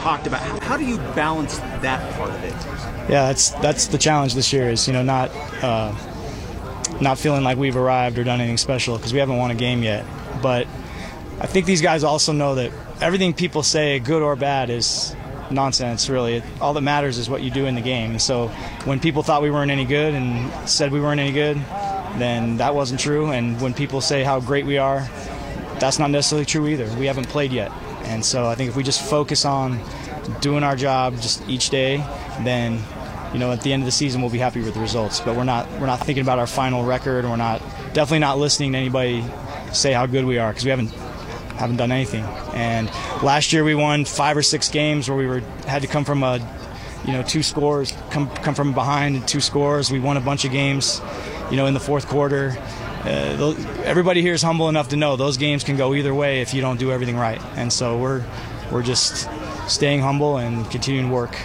talked about. How do you balance that part of it? Yeah, that's the challenge this year is, not feeling like we've arrived or done anything special because we haven't won a game yet. But I think these guys also know that everything people say, good or bad, is nonsense, really. All that matters is what you do in the game. And so when people thought we weren't any good and said we weren't any good, then that wasn't true. And when people say how great we are, that's not necessarily true either. We haven't played yet. And so I think if we just focus on doing our job just each day, then at the end of the season we'll be happy with the results. But we're not thinking about our final record. We're definitely not listening to anybody say how good we are because we haven't done anything. And last year we won 5 or 6 games where we had to come from 2 scores, come from behind and 2 scores. We won a bunch of games, in the fourth quarter. Everybody here is humble enough to know those games can go either way if you don't do everything right. And so we're just staying humble and continuing to work.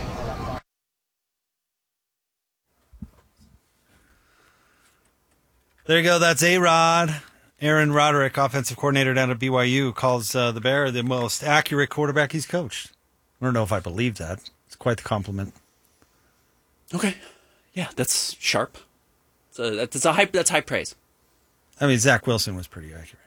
There you go. That's A-Rod. Aaron Roderick, offensive coordinator down at BYU, calls the Bear the most accurate quarterback he's coached. I don't know if I believe that. It's quite the compliment. Okay. Yeah, that's sharp. That's high praise. I mean, Zach Wilson was pretty accurate.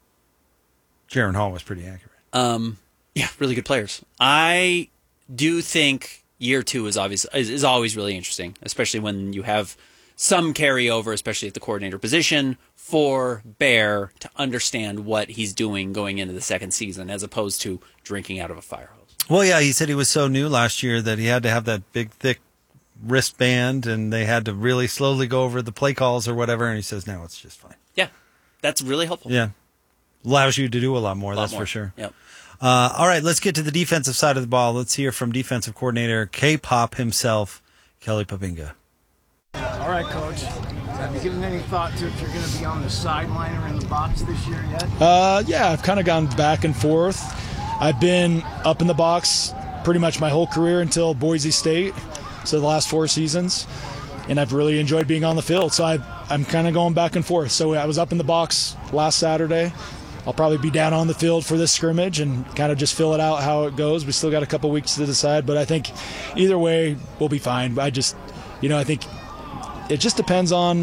Jaron Hall was pretty accurate. Yeah, really good players. I do think year 2 is always really interesting, especially when you have some carryover, especially at the coordinator position, for Bear to understand what he's doing going into the second season, as opposed to drinking out of a fire hose. Well, yeah, he said he was so new last year that he had to have that big, thick wristband, and they had to really slowly go over the play calls or whatever, and he says, no, it's just fine. Yeah, that's really helpful. Yeah, allows you to do a lot more, that's for sure. Yep. All right, let's get to the defensive side of the ball. Let's hear from defensive coordinator K-Pop himself, Kelly Poppinga. All right, Coach. Have you given any thought to if you're going to be on the sideline or in the box this year yet? Yeah, I've kind of gone back and forth. I've been up in the box pretty much my whole career until Boise State, so the last 4 seasons, and I've really enjoyed being on the field. So I'm kind of going back and forth. So I was up in the box last Saturday. I'll probably be down on the field for this scrimmage and kind of just fill it out how it goes. We still got a couple weeks to decide, but I think either way we'll be fine. I think it just depends on,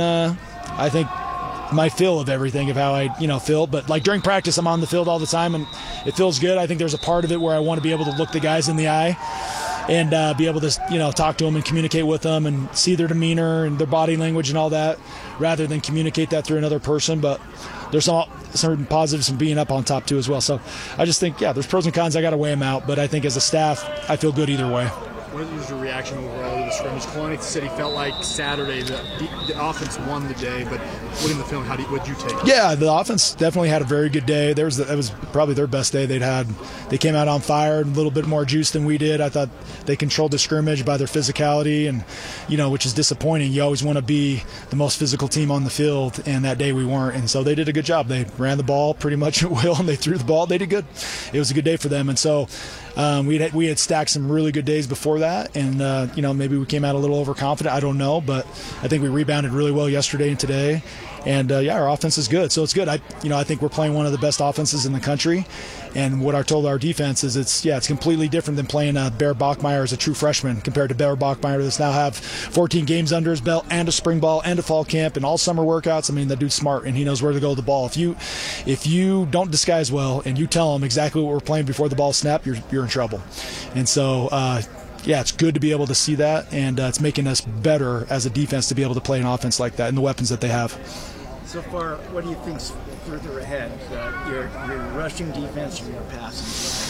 my feel of everything, of how I, feel. But like during practice, I'm on the field all the time, and it feels good. I think there's a part of it where I want to be able to look the guys in the eye and be able to, talk to them and communicate with them and see their demeanor and their body language and all that, rather than communicate that through another person. But there's some certain positives from being up on top too as well. So I just think, there's pros and cons. I got to weigh them out. But I think as a staff, I feel good either way. What was your reaction overall to the scrimmage? Kalani said he felt like Saturday the offense won the day, but what in the film, what did you take? Yeah, the offense definitely had a very good day. That was probably their best day they'd had. They came out on fire, a little bit more juice than we did. I thought they controlled the scrimmage by their physicality, and which is disappointing. You always want to be the most physical team on the field, and that day we weren't. And so they did a good job. They ran the ball pretty much at will, and they threw the ball. They did good. It was a good day for them, and so. We had stacked some really good days before that, and maybe we came out a little overconfident. I don't know, but I think we rebounded really well yesterday and today, and our offense is good. So it's good. I think we're playing one of the best offenses in the country, and what I told our defense is it's completely different than playing Bear Bachmeier as a true freshman compared to Bear Bachmeier that's now have 14 games under his belt and a spring ball and a fall camp and all summer workouts. I mean, that dude's smart and he knows where to go with the ball. If you don't disguise well and you tell him exactly what we're playing before the ball snapped, you're in trouble. And so it's good to be able to see that, and it's making us better as a defense to be able to play an offense like that and the weapons that they have. So far, what do you think's further ahead? Your rushing defense or your passing?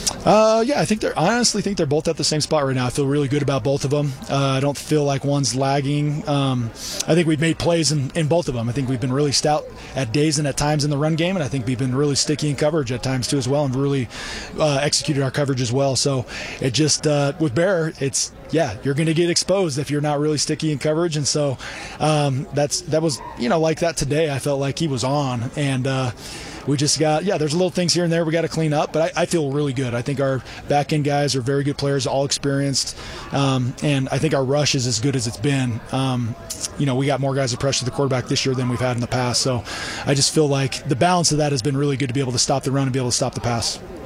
I honestly think they're both at the same spot right now. I feel really good about both of them. I don't feel like one's lagging. I think we've made plays in both of them. I think we've been really stout at days and at times in the run game, and I think we've been really sticky in coverage at times too as well, and really executed our coverage as well. So it just with Bear, you're going to get exposed if you're not really sticky in coverage, and so that was like that today. I felt like he was on, and we just got there's little things here and there we got to clean up, but I feel really good. I think our back end guys are very good players, all experienced, and I think our rush is as good as it's been. We got more guys to pressure the quarterback this year than we've had in the past, so I just feel like the balance of that has been really good to be able to stop the run and be able to stop the pass.